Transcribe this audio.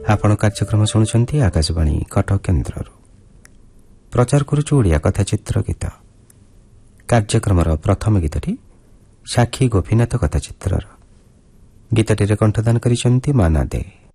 ଆପଣ କାର୍ଯ୍ୟକ୍ରମ ଶୁଣୁଛନ୍ତି ଆକାଶବାଣୀ କଟକ କେନ୍ଦ୍ରରୁ। ପ୍ରଚାର କରୁଛୁ ଓଡ଼ିଆ କଥାଚିତ୍ର ଗୀତ। କାର୍ଯ୍ୟକ୍ରମର ପ୍ରଥମ ଗୀତଟି ସାକ୍ଷୀ ଗୋପୀନାଥ କଥାଚିତ୍ରର। ଗୀତଟିରେ କଣ୍ଠଦାନ କରିଛନ୍ତି ମାନା ଦେ।